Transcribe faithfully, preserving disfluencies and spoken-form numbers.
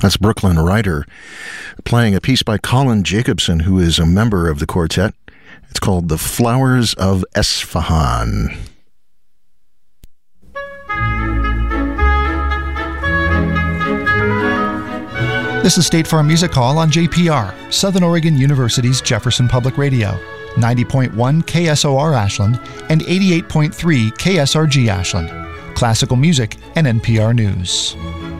That's Brooklyn Ryder playing a piece by Colin Jacobson, who is a member of the quartet. It's called The Flowers of Esfahan. This is State Farm Music Hall on J P R, Southern Oregon University's Jefferson Public Radio, ninety point one K S O R Ashland and eighty-eight point three K S R G Ashland. Classical music and N P R News.